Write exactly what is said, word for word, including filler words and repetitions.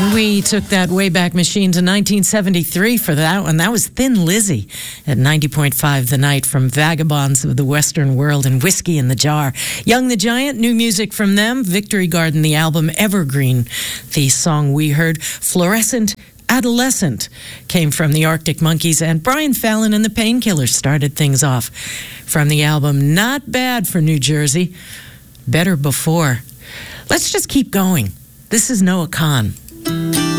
We took that Wayback Machine to nineteen seventy-three for that one. That was Thin Lizzy at ninety point five The Night from Vagabonds of the Western World and Whiskey in the Jar. Young the Giant, new music from them. Victory Garden, the album Evergreen. The song we heard, Fluorescent Adolescent, came from the Arctic Monkeys, and Brian Fallon and the Painkillers started things off from the album Not Bad for New Jersey, Better Before. Let's just keep going. This is Noah Kahan.